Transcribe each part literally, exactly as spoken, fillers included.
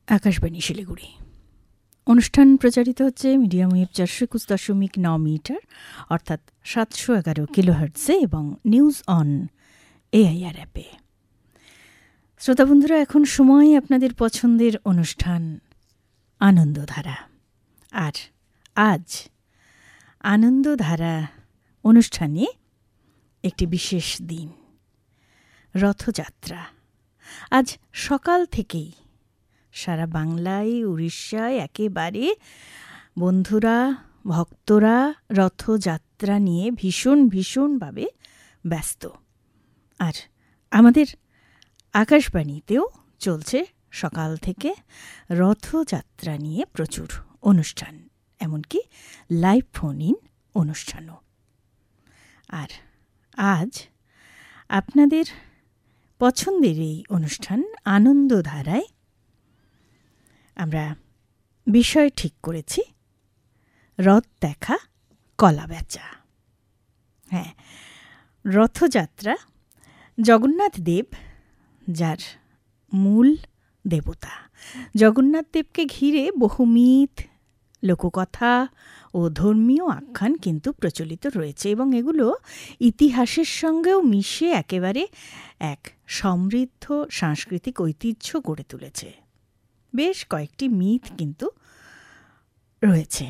আকাশবাণী শিলিগুড়ি। অনুষ্ঠান প্রচারিত হচ্ছে মিডিয়াম ওয়েভ চারশো একুশ দশমিক ন মিটার অর্থাৎ সাতশো এগারো কিলোহার্টসে এবং নিউজ অন এআইআর অ্যাপে। শ্রোতা বন্ধুরা, এখন সময় আপনাদের পছন্দের অনুষ্ঠান আনন্দধারা। আর আজ আনন্দধারা অনুষ্ঠানে একটি বিশেষ দিন, রথযাত্রা। আজ সকাল থেকেই সারা বাংলায়, উড়িষ্যায় একেবারে বন্ধুরা, ভক্তরা রথযাত্রা নিয়ে ভীষণ ভীষণভাবে ব্যস্ত। আর আমাদের আকাশবাণীতেও চলছে সকাল থেকে রথযাত্রা নিয়ে প্রচুর অনুষ্ঠান, এমনকি লাইভ ফোন ইন অনুষ্ঠানও। আর আজ আপনাদের পছন্দের এই অনুষ্ঠান আনন্দধারায় আমরা বিষয় ঠিক করেছি রথ দেখা, কলা বেচা। হ্যাঁ, রথযাত্রা জগন্নাথ দেব যার মূল দেবতা, জগন্নাথ দেবকে ঘিরে বহু মিথ, লোককথা ও ধর্মীয় আখ্যান কিন্তু প্রচলিত রয়েছে এবং এগুলো ইতিহাসের সঙ্গেও মিশে একেবারে এক সমৃদ্ধ সাংস্কৃতিক ঐতিহ্য গড়ে তুলেছে। বেশ কয়েকটি মিথ কিন্তু রয়েছে।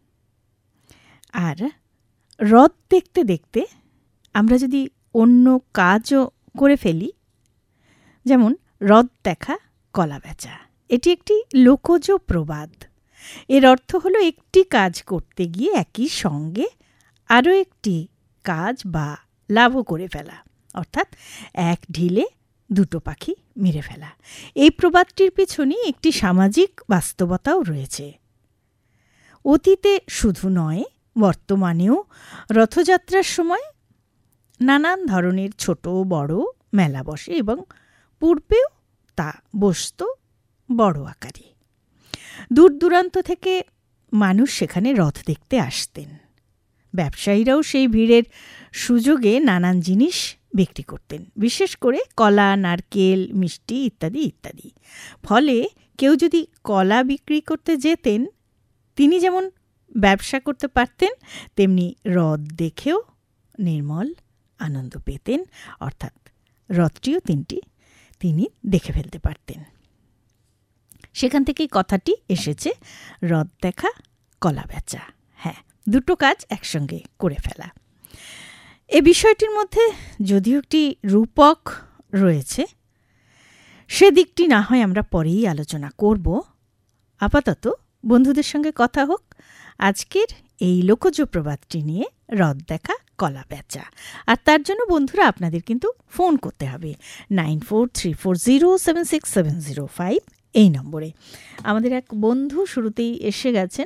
আর রথ দেখতে দেখতে আমরা যদি অন্য কাজও করে ফেলি, যেমন রথ দেখা, কলা বেচা, এটি একটি লোকজ প্রবাদ। এর অর্থ হলো একটি কাজ করতে গিয়ে একই সঙ্গে আরও একটি কাজ বা লাভও করে ফেলা, অর্থাৎ এক ঢিলে দুটো পাখি মেরে ফেলা। এই প্রবাদটির পিছনে একটি সামাজিক বাস্তবতাও রয়েছে। অতীতে শুধু নয়, বর্তমানেও রথযাত্রার সময় নানান ধরনের ছোট বড় মেলা বসে এবং পূর্বেও তা বসত বড় আকারে। দূর দূরান্ত থেকে মানুষ সেখানে রথ দেখতে আসতেন। ব্যবসায়ীরাও সেই ভিড়ের সুযোগে নানান জিনিস বিক্রি করতেন, বিশেষ করে কলা, নারকেল, মিষ্টি ইত্যাদি ইত্যাদি। ফলে কেউ যদি কলা বিক্রি করতে যেতেন, তিনি যেমন ব্যবসা করতে পারতেন, তেমনি রথ দেখেও নির্মল আনন্দ পেতেন, অর্থাৎ রথটিও তিনটি তিনি দেখে ফেলতে পারতেন। সেখান থেকেই কথাটি এসেছে রথ দেখা, কলা বেচা। হ্যাঁ, দুটো কাজ একসঙ্গে করে ফেলা। এ বিষয়টির মধ্যে যদিও একটি রূপক রয়েছে, সে দিকটি না হয় আমরা পরেই আলোচনা করব। আপাতত বন্ধুদের সঙ্গে কথা হোক আজকের এই লোকজ প্রবাদটি নিয়ে, রথ দেখা, কলা বেচা। আর তার জন্য বন্ধুরা আপনাদের কিন্তু ফোন করতে হবে nine four three four zero seven six seven zero five এই নম্বরে। আমাদের এক বন্ধু শুরুতেই এসে গেছেন।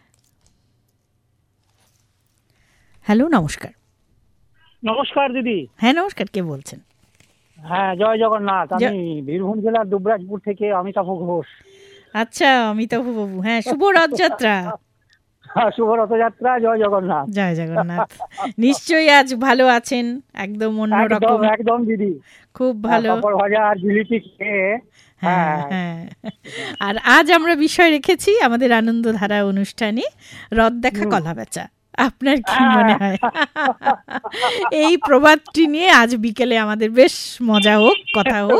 হ্যালো, নমস্কার। নমস্কার দিদি। হ্যাঁ নমস্কার, কে বলছেন? হ্যাঁ, জয় জগন্নাথ। আমি বীরভূম জেলার দুবরাজপুর থেকে অমিতাভ ঘোষ। আচ্ছা অমিতাভ বাবু, হ্যাঁ শুভ রথযাত্রা। শুভ রথযাত্রা, জয় জগন্নাথ। জয় জগন্নাথ। নিশ্চয়ই আজ ভালো আছেন, একদম অন্যরকম। একদম দিদি, খুব ভালো। পাপড় ভাজা আর জিলিপি খেয়ে। হ্যাঁ হ্যাঁ। আর আজ আমরা বিষয় রেখেছি আমাদের আনন্দধারা অনুষ্ঠানে রথ দেখা, কলা বেচা। আপনার কি মনে হয় এই প্রবাদটি নিয়ে আজ বিকেলে আমাদের বেশ মজা হোক, কথা হোক?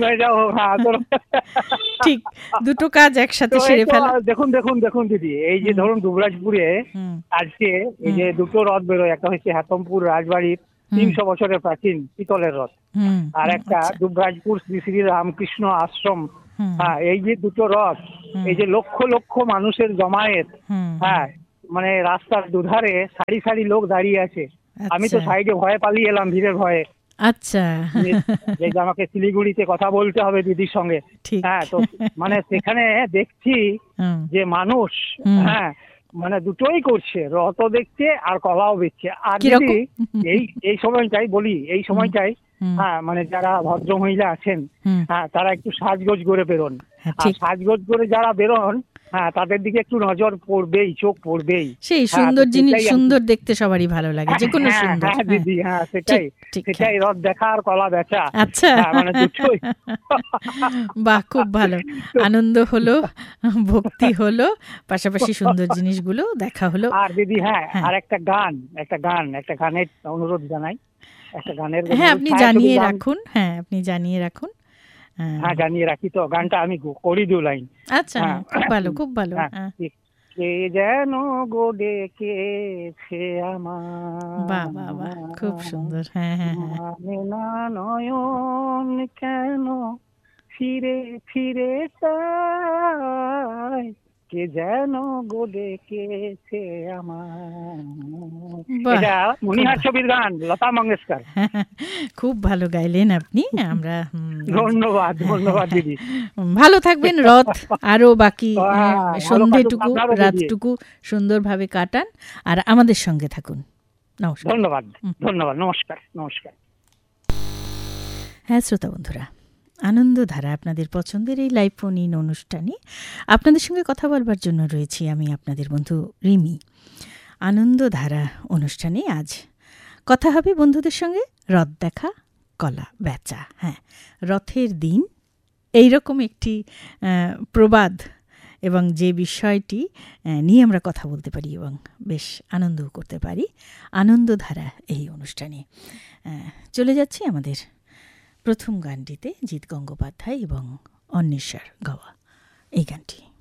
ঠিক, দুটো কাজ একসাথে সেরে ফেলা। দেখুন দেখুন দেখুন দিদি, এই যে ধরুন দুবরাজপুরে আজকে এই যে দুটো রথ বেরোয়, একটা হচ্ছে হাতমপুর রাজবাড়ির তিনশো বছরের প্রাচীন পিতলের রথ, আর একটা দুবরাজপুর শ্রী শ্রী রামকৃষ্ণ আশ্রম। হ্যাঁ, এই যে দুটো রথ, এই যে লক্ষ লক্ষ মানুষের জমায়েত, হ্যাঁ মানে রাস্তার দুধারে সারি সারি লোক দাঁড়িয়ে আছে। আমি তো সাইডে ভয়ে পালিয়ে এলাম ভিড়ের ভয়ে। আচ্ছা, যে আমাকে শিলিগুড়িতে কথা বলতে হবে দিদির সঙ্গে। হ্যাঁ, তো মানে সেখানে দেখছি যে মানুষ হ্যাঁ মানে দুটোই করছে, রথও দেখছে আর কলাও বেচছে। আর দিদি এই এই সময়টাই বলি, এই সময়টাই হ্যাঁ মানে যারা ভদ্র মহিলা আছেন, হ্যাঁ তারা একটু সাজগোজ করে বেরোন। আর সাজগোজ করে যারা বেরোন, হ্যাঁ তাদের দিকে একটু নজর পড়বেই, চোখ পড়বেই। সেই সুন্দর জিনিস, সুন্দর দেখতে সবারই ভালো লাগে, যে কোনো সুন্দর। হ্যাঁ দিদি, হ্যাঁ সেটাই সেটাই, রথ দেখা আর কলা বেচা। আচ্ছা, মানে দুটোই। বাহ, খুব ভালো, আনন্দ হলো, ভক্তি হলো, পাশাপাশি সুন্দর জিনিসগুলো দেখা হলো। আর দিদি হ্যাঁ আর একটা গান, একটা গান একটা গানের অনুরোধ জানাই, একটা গানের। হ্যাঁ আপনি জানিয়ে রাখুন, হ্যাঁ আপনি জানিয়ে রাখুন। হ্যাঁ জানিয়ে রাখি তো, গানটা আমি করি দু লাইন। আচ্ছা, খুব ভালো, খুব ভালো। কে যেন গো ডেকেছে আমার, বাহ বাহ বাহ, খুব সুন্দর। হ্যাঁ হ্যাঁ মানে না নয়ন কেন ফিরে ফিরে তাই, কে যেন গো ডেকেছে আমার। এটা মনিহার ছবির গান, লতা মঙ্গেশকর। খুব ভালো গাইলেন আপনি। আমরা ধন্যবাদ, ধন্যবাদ দিদি। ভালো থাকবেন, রথ আরো বাকি সন্ধ্যেটুকু রাতটুকু সুন্দরভাবে কাটান, আর আমাদের সঙ্গে থাকুন। নমস্কার। ধন্যবাদ, ধন্যবাদ, নমস্কার, নমস্কার। হ্যাঁ শ্রোতা বন্ধুরা, আনন্দধারা আপনাদের পছন্দের এই লাইভ ফোন ইন অনুষ্ঠানে আপনাদের সঙ্গে কথা বলবার জন্য রয়েছি আমি, আপনাদের বন্ধু রিমি। আনন্দধারা অনুষ্ঠানে আজ কথা হবে বন্ধুদের সঙ্গে রথ দেখা, কলা বেচা। হ্যাঁ, রথের দিন এইরকম একটি প্রবাদ এবং যে বিষয়টি নিয়ে আমরা কথা বলতে পারি এবং বেশ আনন্দও করতে পারি আনন্দধারা এই অনুষ্ঠানে। চলে যাচ্ছি আমাদের প্রথম গানটিতে, জিৎ গঙ্গোপাধ্যায় এবং অন্বেষার গাওয়া এই গানটি।